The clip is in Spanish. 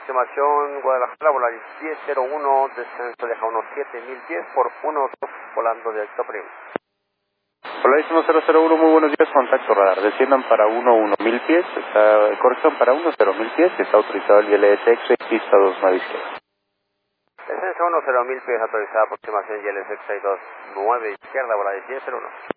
aproximación Guadalajara, volar 1001, descenso deja unos 7000 pies por 1, volando directo prim. Polarísimo 001, muy buenos días, contacto radar. Desciendan para 1000 pies, corrección para 10,000 pies, está autorizado el ILS X-Ray, pista 29 izquierda. Descenso 10,000 pies, autorizada aproximación ILS X-Ray 29 izquierda, volar 1001.